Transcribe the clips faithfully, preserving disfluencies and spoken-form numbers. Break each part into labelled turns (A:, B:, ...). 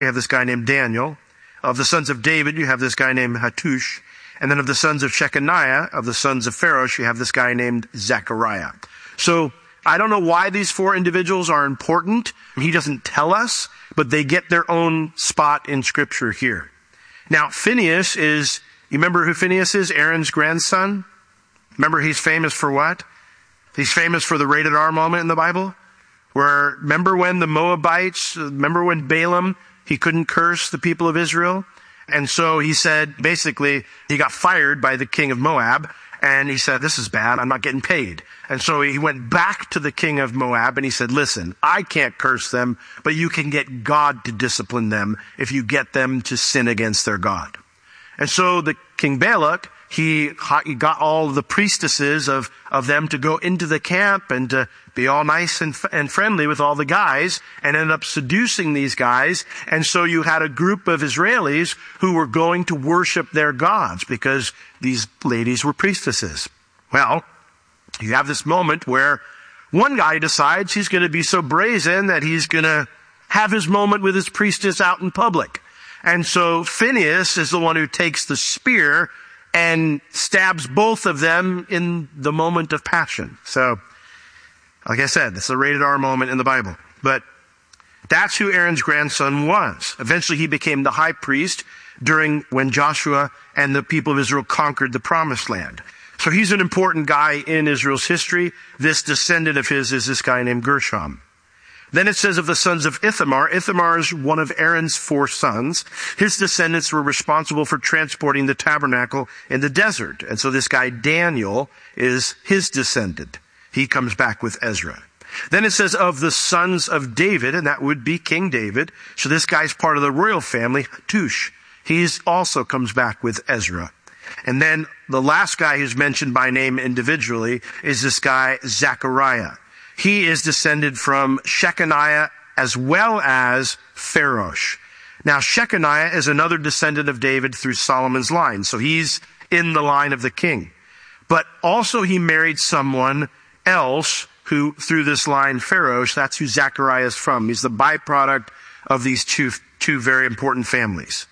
A: you have this guy named Daniel. Of the sons of David, you have this guy named Hattush. And then of the sons of Shechaniah, of the sons of Pharosh, you have this guy named Zechariah. So I don't know why these four individuals are important. He doesn't tell us, but they get their own spot in Scripture here. Now, Phinehas is, you remember who Phinehas is? Aaron's grandson? Remember he's famous for what? He's famous for the rated R moment in the Bible? Where, remember when the Moabites, remember when Balaam, he couldn't curse the people of Israel? And so he said, basically, he got fired by the king of Moab. And he said, this is bad. I'm not getting paid. And so he went back to the king of Moab and he said, listen, I can't curse them, but you can get God to discipline them if you get them to sin against their God. And so the King Balak, he, he got all the priestesses of, of them to go into the camp and to be all nice and, and friendly with all the guys and ended up seducing these guys. And so you had a group of Israelis who were going to worship their gods because these ladies were priestesses. Well, you have this moment where one guy decides he's going to be so brazen that he's going to have his moment with his priestess out in public. And so Phinehas is the one who takes the spear and stabs both of them in the moment of passion. So, like I said, it's a rated R moment in the Bible. But that's who Aaron's grandson was. Eventually he became the high priest during when Joshua and the people of Israel conquered the promised land. So he's an important guy in Israel's history. This descendant of his is this guy named Gershom. Then it says of the sons of Ithamar. Ithamar is one of Aaron's four sons. His descendants were responsible for transporting the tabernacle in the desert. And so this guy Daniel is his descendant. He comes back with Ezra. Then it says of the sons of David, and that would be King David. So this guy's part of the royal family, Hattush. He also comes back with Ezra. And then the last guy who's mentioned by name individually is this guy Zechariah. He is descended from Shechaniah as well as Pharosh. Now, Shechaniah is another descendant of David through Solomon's line. So he's in the line of the king. But also he married someone else who, through this line, Pharosh, that's who Zechariah is from. He's the byproduct of these two, two very important families.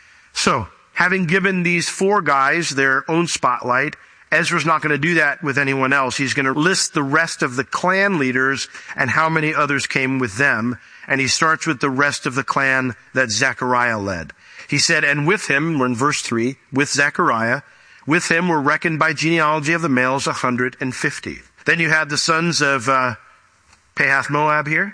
A: So, having given these four guys their own spotlight, Ezra's not going to do that with anyone else. He's going to list the rest of the clan leaders and how many others came with them. And he starts with the rest of the clan that Zechariah led. He said, and with him, we're in verse three, with Zechariah, with him were reckoned by genealogy of the males one hundred fifty. Then you had the sons of uh, Pahath Moab here.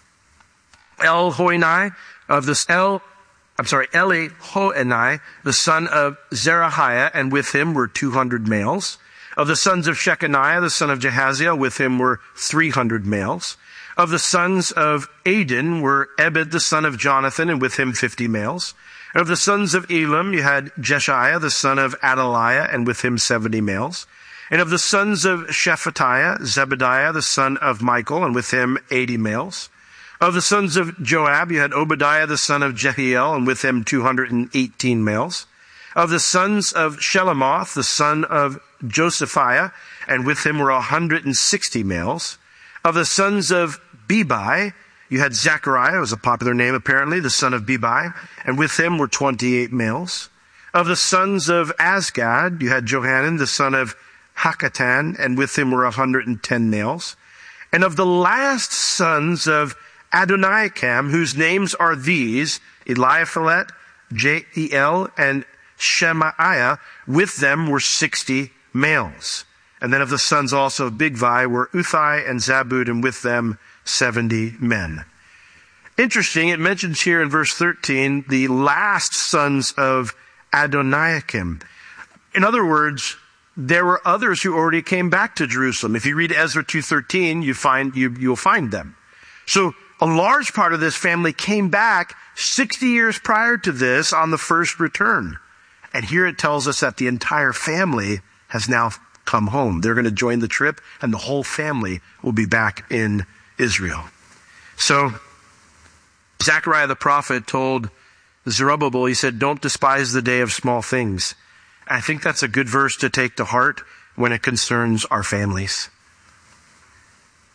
A: Elhoenai of the El I'm sorry, Elihoenai, the son of Zerahiah, and with him were two hundred males. Of the sons of Shechaniah, the son of Jehaziel, with him were three hundred males. Of the sons of Adin were Ebed, the son of Jonathan, and with him fifty males. And of the sons of Elam, you had Jeshiah, the son of Adaliah, and with him seventy males. And of the sons of Shephatiah, Zebediah, the son of Michael, and with him eighty males. Of the sons of Joab, you had Obadiah, the son of Jehiel, and with him two hundred eighteen males. Of the sons of Shelomoth, the son of Josephiah, and with him were one hundred sixty males. Of the sons of Bebai, you had Zechariah, was a popular name apparently, the son of Bebai, and with him were twenty-eight males. Of the sons of Azgad, you had Johanan, the son of Hakatan, and with him were one hundred ten males. And of the last sons of Adoniakam, whose names are these, Eliphalet, Jeiel, and Shemaiah, with them were sixty males. And then of the sons also of Bigvai were Uthai and Zabud, and with them seventy men. Interesting, it mentions here in verse thirteen, the last sons of Adoniakim. In other words, there were others who already came back to Jerusalem. If you read Ezra two thirteen, you find, you, you'll find them. So, a large part of this family came back sixty years prior to this on the first return. And here it tells us that the entire family has now come home. They're going to join the trip and the whole family will be back in Israel. So, Zechariah the prophet told Zerubbabel, he said, don't despise the day of small things. I think that's a good verse to take to heart when it concerns our families.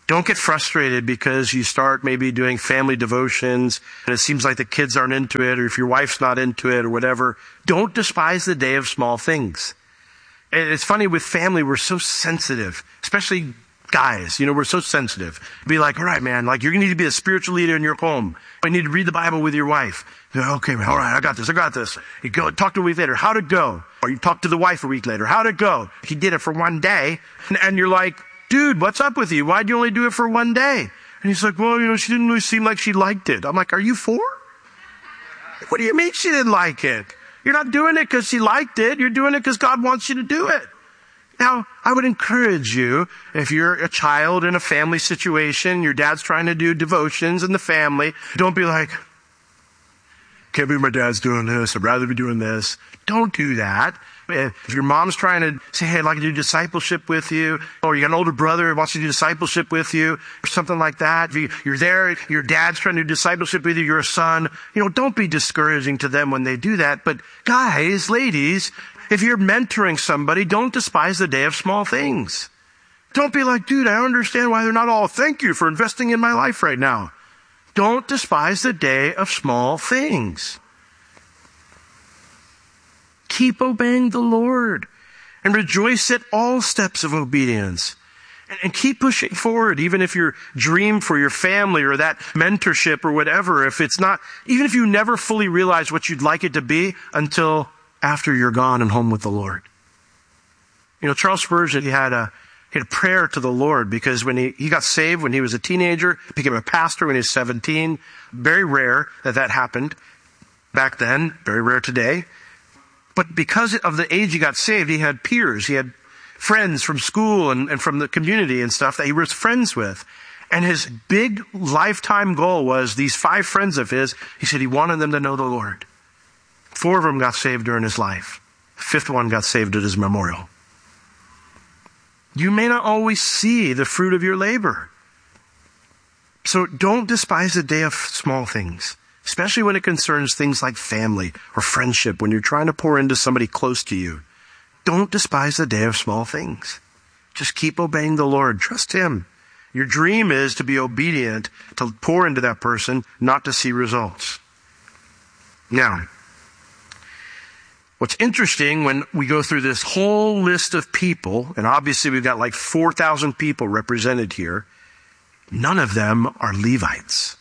A: Don't get frustrated because you start maybe doing family devotions and it seems like the kids aren't into it, or if your wife's not into it or whatever. Don't despise the day of small things. And it's funny, with family, we're so sensitive, especially guys. You know, we're so sensitive. Be like, all right, man, like, you're going to need to be a spiritual leader in your home. You need to read the Bible with your wife. Okay, man, all right, I got this, I got this. You go talk to a week later. How'd it go? Or you talk to the wife a week later. How'd it go? He did it for one day. And, and you're like, dude, what's up with you? Why'd you only do it for one day? And he's like, well, you know, she didn't really seem like she liked it. I'm like, are you four? What do you mean she didn't like it? You're not doing it because she liked it. You're doing it because God wants you to do it. Now, I would encourage you, if you're a child in a family situation, your dad's trying to do devotions in the family, don't be like, can't believe my dad's doing this. I'd rather be doing this. Don't do that. If your mom's trying to say, hey, I'd like to do discipleship with you, or you got an older brother who wants to do discipleship with you, or something like that. If you're there, your dad's trying to do discipleship with you, you're a son. You know, don't be discouraging to them when they do that. But guys, ladies, if you're mentoring somebody, don't despise the day of small things. Don't be like, dude, I don't understand why they're not all, thank you for investing in my life right now. Don't despise the day of small things. Keep obeying the Lord and rejoice at all steps of obedience. And, and keep pushing forward, even if your dream for your family or that mentorship or whatever, if it's not, even if you never fully realize what you'd like it to be until after you're gone and home with the Lord. You know, Charles Spurgeon, he had a, he had a prayer to the Lord because when he, he got saved when he was a teenager, became a pastor when he was seventeen. Very rare that that happened back then, very rare today. But because of the age he got saved, he had peers, he had friends from school and, and from the community and stuff that he was friends with. And his big lifetime goal was these five friends of his, he said he wanted them to know the Lord. Four of them got saved during his life. The fifth one got saved at his memorial. You may not always see the fruit of your labor. So don't despise the day of small things, especially when it concerns things like family or friendship, when you're trying to pour into somebody close to you. Don't despise the day of small things. Just keep obeying the Lord. Trust Him. Your dream is to be obedient, to pour into that person, not to see results. Now, what's interesting when we go through this whole list of people, and obviously we've got like four thousand people represented here, none of them are Levites.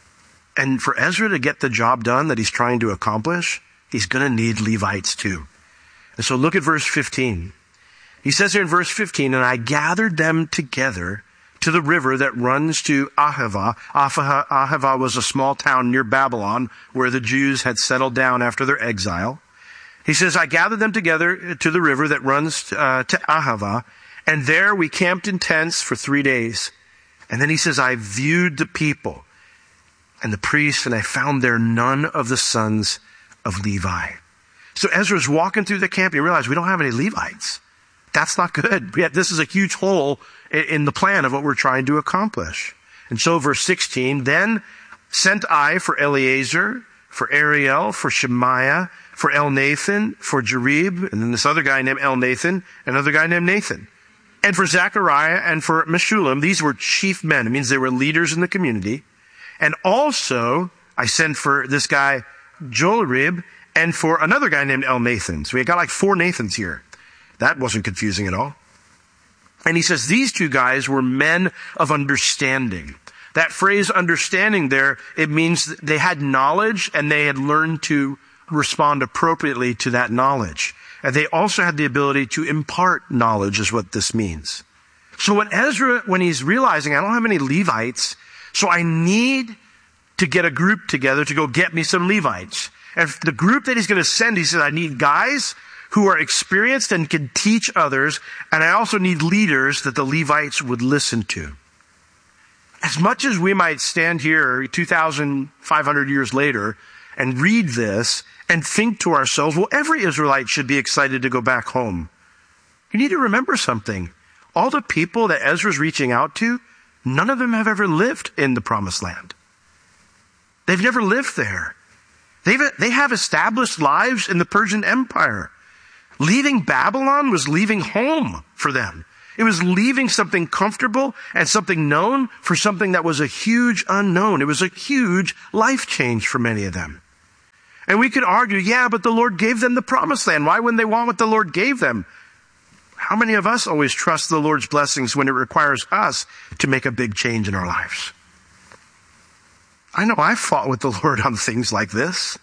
A: And for Ezra to get the job done that he's trying to accomplish, he's going to need Levites too. And so look at verse fifteen. He says here in verse fifteen, and I gathered them together to the river that runs to Ahava. Ahava, Ahava was a small town near Babylon where the Jews had settled down after their exile. He says, I gathered them together to the river that runs uh, to Ahava, and there we camped in tents for three days. And then he says, I viewed the people and the priests, and I found there none of the sons of Levi. So Ezra's walking through the camp, and he realized we don't have any Levites. That's not good. Yet this is a huge hole in the plan of what we're trying to accomplish. And so verse sixteen, then sent I for Eleazar, for Ariel, for Shemaiah, for Elnathan, for Jarib, and then this other guy named Elnathan, another guy named Nathan, and for Zechariah and for Meshullam. These were chief men. It means they were leaders in the community. And also, I sent for this guy, Jolarib, and for another guy named Elnathan. So we got like four Nathans here. That wasn't confusing at all. And he says these two guys were men of understanding. That phrase understanding there, it means they had knowledge and they had learned to respond appropriately to that knowledge. And they also had the ability to impart knowledge is what this means. So when Ezra, when he's realizing I don't have any Levites, so I need to get a group together to go get me some Levites. And the group that he's going to send, he says, I need guys who are experienced and can teach others. And I also need leaders that the Levites would listen to. As much as we might stand here two thousand five hundred years later and read this and think to ourselves, well, every Israelite should be excited to go back home. You need to remember something. All the people that Ezra's reaching out to, none of them have ever lived in the Promised Land. They've never lived there. They've, they have established lives in the Persian Empire. Leaving Babylon was leaving home for them. It was leaving something comfortable and something known for something that was a huge unknown. It was a huge life change for many of them. And we could argue, yeah, but the Lord gave them the promised land. Why wouldn't they want what the Lord gave them? How many of us always trust the Lord's blessings when it requires us to make a big change in our lives? I know I've fought with the Lord on things like this.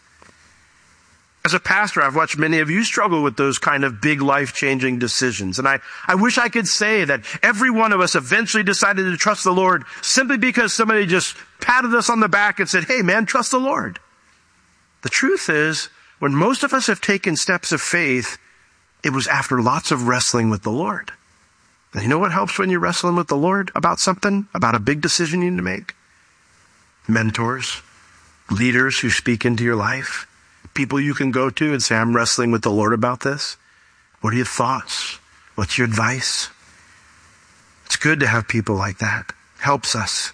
A: As a pastor, I've watched many of you struggle with those kind of big life-changing decisions. And I, I wish I could say that every one of us eventually decided to trust the Lord simply because somebody just patted us on the back and said, hey man, trust the Lord. The truth is, when most of us have taken steps of faith, it was after lots of wrestling with the Lord. And you know what helps when you're wrestling with the Lord about something, about a big decision you need to make? Mentors, leaders who speak into your life, people you can go to and say, I'm wrestling with the Lord about this. What are your thoughts? What's your advice? It's good to have people like that. Helps us.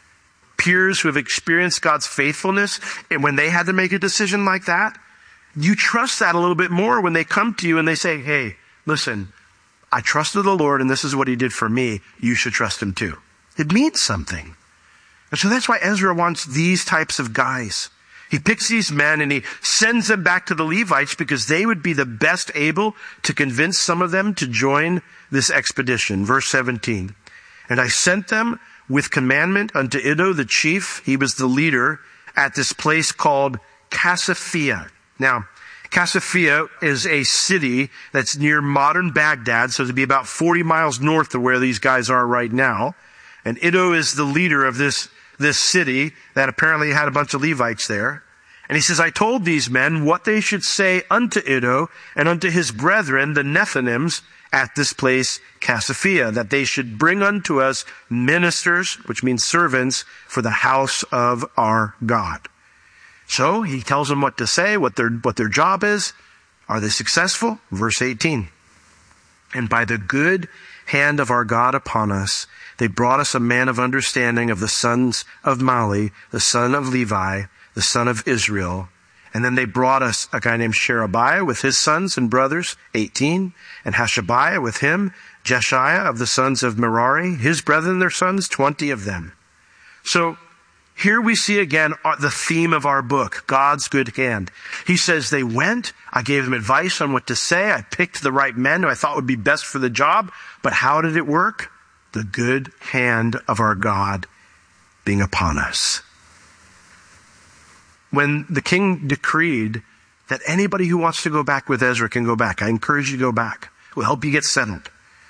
A: Peers who have experienced God's faithfulness, and when they had to make a decision like that, you trust that a little bit more when they come to you and they say, hey, listen, I trusted the Lord and this is what he did for me. You should trust him too. It means something. And so that's why Ezra wants these types of guys. He picks these men and he sends them back to the Levites because they would be the best able to convince some of them to join this expedition. Verse seventeen. And I sent them with commandment unto Iddo the chief. He was the leader at this place called Casaphia. Now, Casaphia is a city that's near modern Baghdad, so it'd be about forty miles north of where these guys are right now. And Iddo is the leader of this, this city that apparently had a bunch of Levites there. And he says, I told these men what they should say unto Iddo and unto his brethren, the Nethinims, at this place, Casaphia, that they should bring unto us ministers, which means servants, for the house of our God. So he tells them what to say, what their, what their job is. Are they successful? Verse eighteen. And by the good hand of our God upon us, they brought us a man of understanding of the sons of Mali, the son of Levi, the son of Israel. And then they brought us a guy named Sherebiah with his sons and brothers, eighteen, and Hashabiah with him, Jeshiah of the sons of Merari, his brethren, their sons, twenty of them. So here we see again the theme of our book, God's good hand. He says they went, I gave them advice on what to say, I picked the right men who I thought would be best for the job, but how did it work? The good hand of our God being upon us. When the king decreed that anybody who wants to go back with Ezra can go back, I encourage you to go back. We'll help you get settled.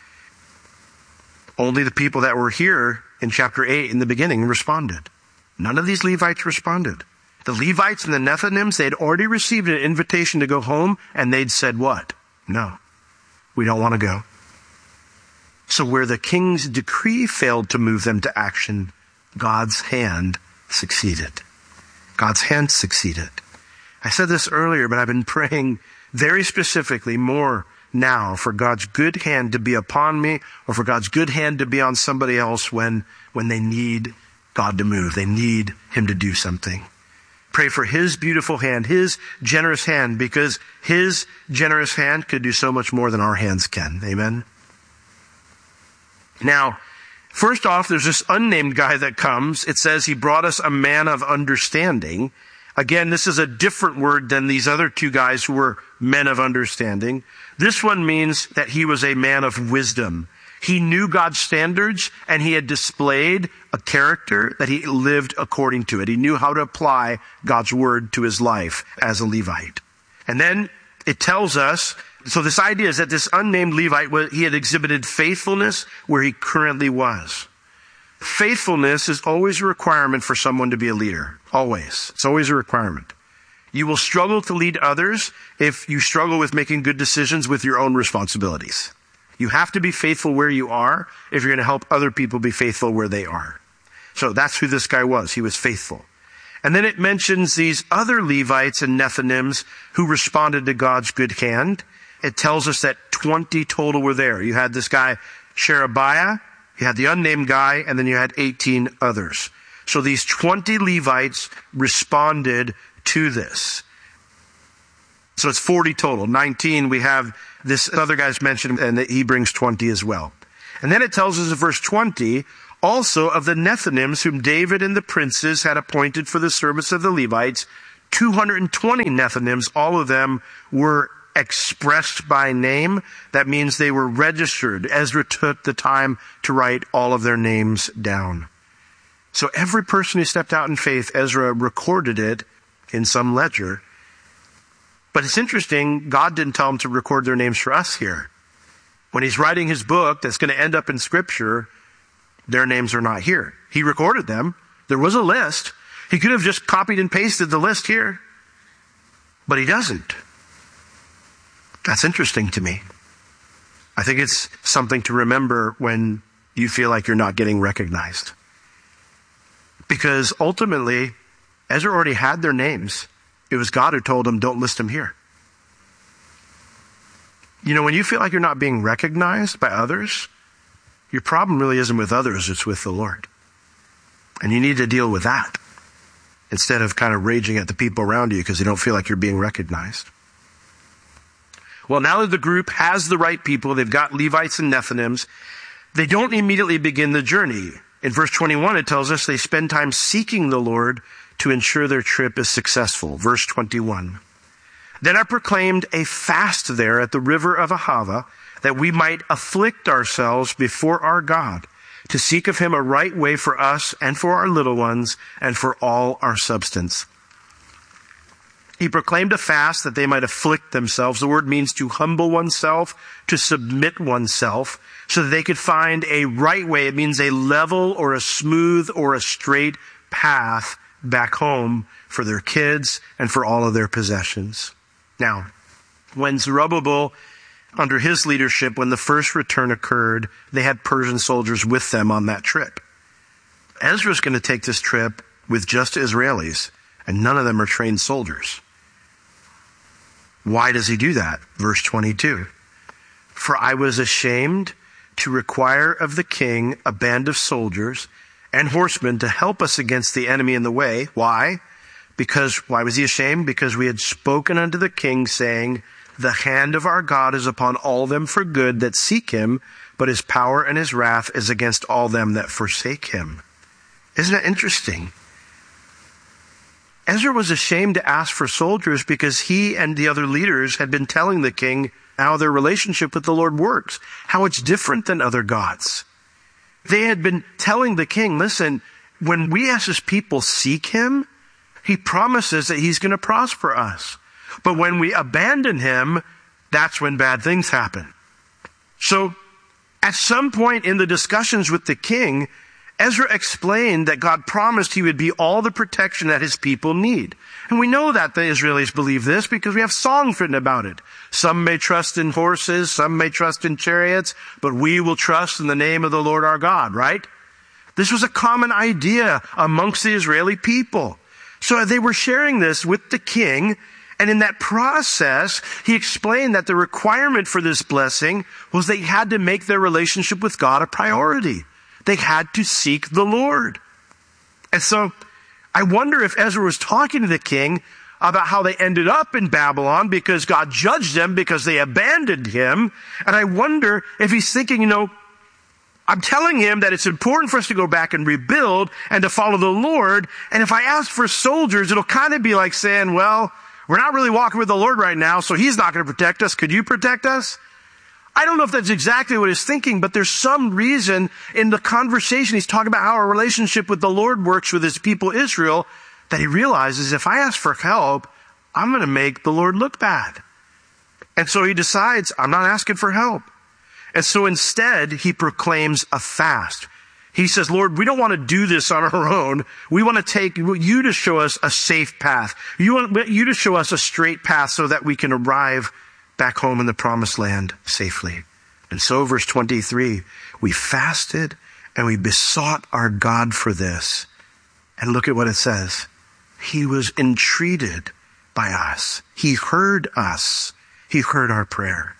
A: Only the people that were here in chapter eight in the beginning responded. None of these Levites responded. The Levites and the Nethinims, they had already received an invitation to go home, and they'd said what? No, we don't want to go. So where the king's decree failed to move them to action, God's hand succeeded. God's hand succeeded. I said this earlier, but I've been praying very specifically more now for God's good hand to be upon me, or for God's good hand to be on somebody else when, when they need God to move. They need him to do something. Pray for his beautiful hand, his generous hand, because his generous hand could do so much more than our hands can. Amen. Now, first off, there's this unnamed guy that comes. It says he brought us a man of understanding. Again, this is a different word than these other two guys who were men of understanding. This one means that he was a man of wisdom. He knew God's standards, and he had displayed a character that he lived according to it. He knew how to apply God's word to his life as a Levite. And then it tells us, so this idea is that this unnamed Levite, he had exhibited faithfulness where he currently was. Faithfulness is always a requirement for someone to be a leader. Always. It's always a requirement. You will struggle to lead others if you struggle with making good decisions with your own responsibilities. You have to be faithful where you are if you're going to help other people be faithful where they are. So that's who this guy was. He was faithful. And then it mentions these other Levites and Nethinims who responded to God's good hand. It tells us that twenty total were there. You had this guy, Sherebiah, you had the unnamed guy, and then you had eighteen others. So these twenty Levites responded to this. So it's forty total. nineteen, we have this other guy's mentioned, and he brings twenty as well. And then it tells us in verse twenty, also of the Nethinims whom David and the princes had appointed for the service of the Levites, two hundred twenty Nethinims, all of them were expressed by name. That means they were registered. Ezra took the time to write all of their names down. So every person who stepped out in faith, Ezra recorded it in some ledger. But it's interesting, God didn't tell him to record their names for us here. When he's writing his book that's going to end up in Scripture, their names are not here. He recorded them. There was a list. He could have just copied and pasted the list here, but he doesn't. That's interesting to me. I think it's something to remember when you feel like you're not getting recognized. Because ultimately, Ezra already had their names. It was God who told him, don't list them here. You know, when you feel like you're not being recognized by others, your problem really isn't with others, it's with the Lord. And you need to deal with that instead of kind of raging at the people around you because they don't feel like you're being recognized. Well, now that the group has the right people, they've got Levites and Nethinims, they don't immediately begin the journey. In verse twenty-one, it tells us they spend time seeking the Lord to ensure their trip is successful. Verse twenty-one. Then I proclaimed a fast there at the river of Ahava, that we might afflict ourselves before our God, to seek of him a right way for us and for our little ones and for all our substance. He proclaimed a fast that they might afflict themselves. The word means to humble oneself, to submit oneself, so that they could find a right way. It means a level or a smooth or a straight path back home for their kids and for all of their possessions. Now, when Zerubbabel, under his leadership, when the first return occurred, they had Persian soldiers with them on that trip. Ezra's going to take this trip with just Israelis, and none of them are trained soldiers. Why does he do that? Verse twenty-two. For I was ashamed to require of the king a band of soldiers and horsemen to help us against the enemy in the way. Why? Because, why was he ashamed? Because we had spoken unto the king, saying, the hand of our God is upon all them for good that seek him, but his power and his wrath is against all them that forsake him. Isn't that interesting? Ezra was ashamed to ask for soldiers because he and the other leaders had been telling the king how their relationship with the Lord works, how it's different than other gods. They had been telling the king, listen, when we as his people seek him, he promises that he's going to prosper us. But when we abandon him, that's when bad things happen. So at some point in the discussions with the king, Ezra explained that God promised he would be all the protection that his people need. And we know that the Israelis believe this because we have songs written about it. Some may trust in horses, some may trust in chariots, but we will trust in the name of the Lord our God, right? This was a common idea amongst the Israeli people. So they were sharing this with the king, and in that process, he explained that the requirement for this blessing was they had to make their relationship with God a priority. They had to seek the Lord. And so I wonder if Ezra was talking to the king about how they ended up in Babylon because God judged them because they abandoned him. And I wonder if he's thinking, you know, I'm telling him that it's important for us to go back and rebuild and to follow the Lord. And if I ask for soldiers, it'll kind of be like saying, well, we're not really walking with the Lord right now, so he's not going to protect us. Could you protect us? I don't know if that's exactly what he's thinking, but there's some reason in the conversation he's talking about how our relationship with the Lord works with his people Israel that he realizes if I ask for help, I'm going to make the Lord look bad. And so he decides, I'm not asking for help. And so instead, he proclaims a fast. He says, Lord, we don't want to do this on our own. We want to take you to show us a safe path. You want you to show us a straight path so that we can arrive back home in the promised land safely. And so verse twenty-three, we fasted and we besought our God for this. And look at what it says. He was entreated by us. He heard us. He heard our prayer.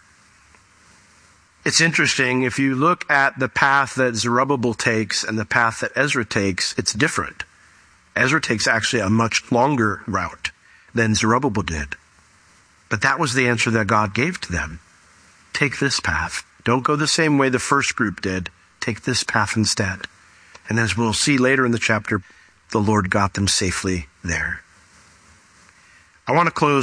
A: It's interesting, if you look at the path that Zerubbabel takes and the path that Ezra takes, it's different. Ezra takes actually a much longer route than Zerubbabel did. But that was the answer that God gave to them. Take this path. Don't go the same way the first group did. Take this path instead. And as we'll see later in the chapter, the Lord got them safely there. I want to close